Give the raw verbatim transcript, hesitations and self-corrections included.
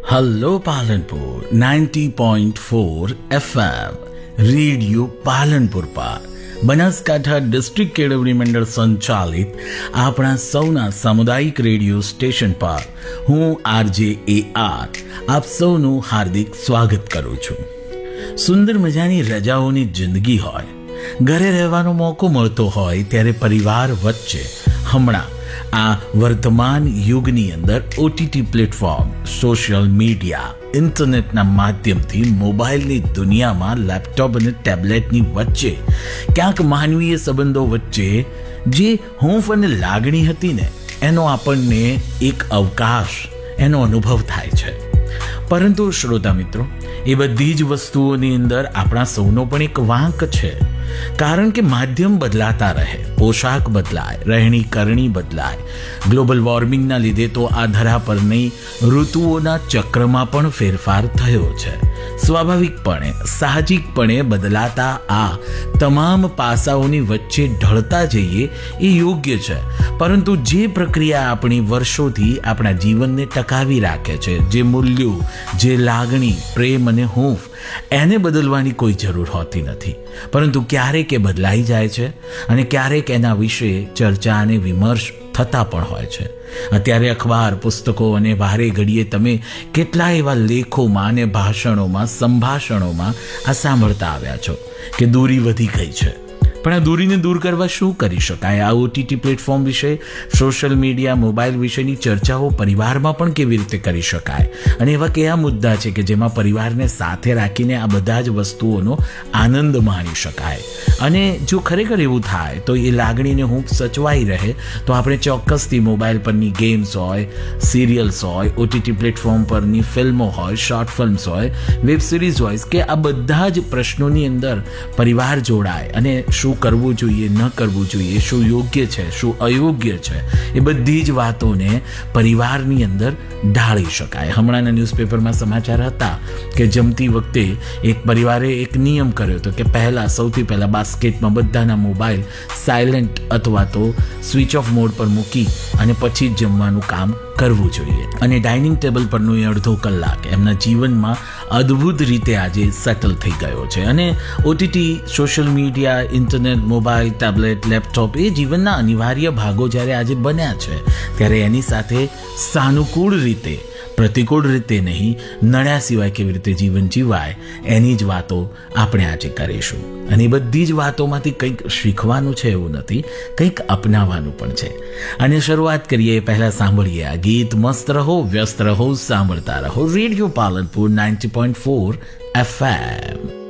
Hello Palanpur ninety point four FM radio Palanpur પર Banaskantha district કેળવણી મંડળ સંચાલિત આપણા સૌના સામુદાયિક રેડિયો સ્ટેશન પર હું આરજે એ આર આપ સૌનું હાર્દિક સ્વાગત કરું છું. સુંદર મજાની રજાઓની જિંદગી હોય, ઘરે રહેવાનો મોકો મળતો હોય ત્યારે પરિવાર વચ્ચે હમણાં આ વર્તમાન યુગની અંદર ઓટીટી પ્લેટફોર્મ, સોશિયલ મીડિયા, ઇન્ટરનેટના માધ્યમથી મોબાઈલની દુનિયામાં લેપટોપ અને ટેબ્લેટની વચ્ચે ક્યાંક માનવીય સંબંધો વચ્ચે જે હૂંફ અને લાગણી હતી ને એનો આપણને એક અવકાશ, એનો અનુભવ થાય છે. પરંતુ શ્રોતા મિત્રો, એ બધી જ વસ્તુઓની અંદર આપણા સૌનો પણ એક વાંક છે. કારણ કે માધ્યમ બદલાતા રહે, પોશાક બદલાય, રહેણી કરણી બદલાય, ગ્લોબલ વોર્મિંગના લીધે તો આ ધરા પરની ઋતુઓના ચક્રમાં પણ ફેરફાર થયો છે. સ્વાભાવિકપણે, સાહજિકપણે બદલાતા આ તમામ પાસાઓની વચ્ચે ઢળતા જઈએ એ યોગ્ય છે. પરંતુ જે પ્રક્રિયા આપણી વર્ષોથી આપણા જીવનને ટકાવી રાખે છે, જે મૂલ્યો, જે લાગણી, પ્રેમ અને હૂંફ, એને બદલવાની કોઈ જરૂર હોતી નથી. પરંતુ ક્યારેક એ બદલાઈ જાય છે અને ક્યારેક એના વિશે ચર્ચા અને વિમર્શ થતા પણ હોય છે. અત્યારે અખબાર, પુસ્તકો અને વારે ઘડીએ તમે કેટલા એવા લેખોમાં અને ભાષણોમાં, સંભાષણોમાં આ સાંભળતા આવ્યા છો કે દૂરી વધી ગઈ છે. પણ આ દૂરીને દૂર કરવા શું કરી શકાય? આ ઓટીટી પ્લેટફોર્મ વિશે, સોશિયલ મીડિયા, મોબાઈલ વિશેની ચર્ચાઓ પરિવારમાં પણ કેવી રીતે કરી શકાય? અને એવા કયા મુદ્દા છે કે જેમાં પરિવારને સાથે રાખીને આ બધા જ વસ્તુઓનો આનંદ માણી શકાય? અને જો ખરેખર એવું થાય તો એ લાગણીને હૂંફ સચવાઈ રહે તો આપણે ચોક્કસથી મોબાઈલ પરની ગેમ્સ હોય, સિરિયલ્સ હોય, ઓટીટી પ્લેટફોર્મ પરની ફિલ્મો હોય, શોર્ટ ફિલ્મ્સ હોય, વેબ સિરીઝ હોય, કે આ બધા જ પ્રશ્નોની અંદર પરિવાર જોડાય અને શું કરવું જોઈએ, ન કરવું જોઈએ, શું યોગ્ય છે, શું અયોગ્ય છે, એ બધી જ વાતોને પરિવારની અંદર ઢાળી શકાય. હમણાંના ન્યૂઝપેપરમાં સમાચાર હતા કે જમતી વખતે એક પરિવારે એક નિયમ કર્યો હતો કે પહેલાં, સૌથી પહેલાં બાસ્કેટમાં બધાના મોબાઈલ સાયલેન્ટ અથવા તો સ્વિચ ઓફ મોડ પર મૂકી અને પછી જ જમવાનું કામ કરવું જોઈએ. અને ડાઇનિંગ ટેબલ પરનો એ અડધો કલાક એમના જીવનમાં અદ્ભુત રીતે આજે સેટલ થઈ ગયો છે. અને OTT, social media, internet, mobile, tablet, laptop એ જીવનના અનિવાર્ય ભાગો જ્યારે આજે બન્યા છે ત્યારે એની સાથે સાનુકૂળ રીતે, પ્રતિકૂળ રીતે નહીં, નડ્યા સિવાય કેવી રીતે જીવન જીવાય એની જ વાતો આપણે આજે કરીશું. અને બધી જ વાતોમાંથી કંઈક શીખવાનું છે એવું નથી, કંઈક અપનાવવાનું પણ છે. અને શરૂઆત કરીએ પહેલાં સાંભળીએ આ ગીત. મસ્ત રહો, વ્યસ્ત રહો, સાંભળતા રહો radio Palanpur ninety point four FM.